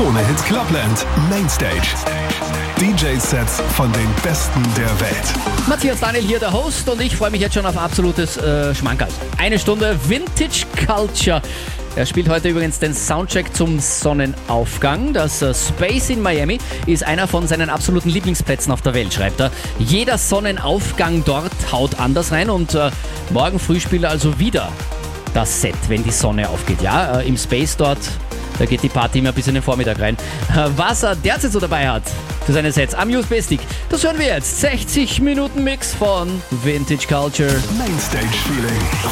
Krone Hit Clubland Mainstage. DJ-Sets von den Besten der Welt. Matthias Daniel hier, der Host, und ich freue mich jetzt schon auf absolutes Schmankerl. Eine Stunde Vintage Culture. Er spielt heute übrigens den Soundtrack zum Sonnenaufgang. Das Space in Miami ist einer von seinen absoluten Lieblingsplätzen auf der Welt, schreibt er. Jeder Sonnenaufgang dort haut anders rein und morgen früh spielt er also wieder das Set, wenn die Sonne aufgeht. Ja, im Space dort, da geht die Party immer bis in den Vormittag rein. Was er derzeit so dabei hat für seine Sets am USB-Stick, das hören wir jetzt. 60 Minuten Mix von Vintage Culture. Mainstage Feeling.